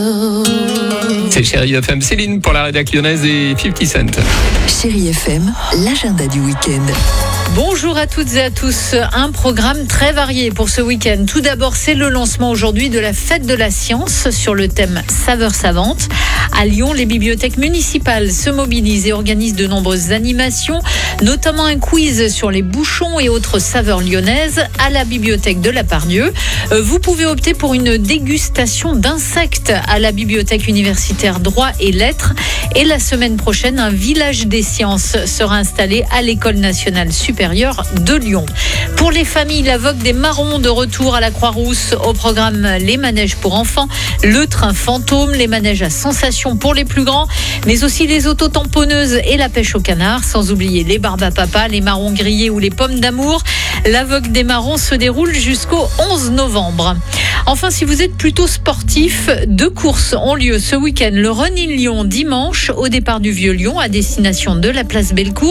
C'est Chérie FM, Céline pour la rédac lyonnaise et 50 Cent. Chérie FM, l'agenda du week-end. Bonjour à toutes et à tous. Un programme très varié pour ce week-end. Tout d'abord, c'est le lancement aujourd'hui de la Fête de la Science sur le thème Saveurs savantes. À Lyon, les bibliothèques municipales se mobilisent et organisent de nombreuses animations, notamment un quiz sur les bouchons et autres saveurs lyonnaises à la bibliothèque de la Pardieu. Vous pouvez opter pour une dégustation d'insectes à la bibliothèque universitaire Droit et Lettres. Et la semaine prochaine, un village des sciences sera installé à l'École nationale supérieure de Lyon. Pour les familles, la vogue des marrons de retour à la Croix-Rousse. Au programme, les manèges pour enfants, le train fantôme, les manèges à sensations pour les plus grands, mais aussi les auto-tamponneuses et la pêche au canard, sans oublier les barbes à papa, les marrons grillés ou les pommes d'amour. La vogue des marrons se déroule jusqu'au 11 novembre. Enfin, si vous êtes plutôt sportif, 2 courses ont lieu ce week-end. Le Run in Lyon dimanche au départ du Vieux-Lyon à destination de la place Bellecour.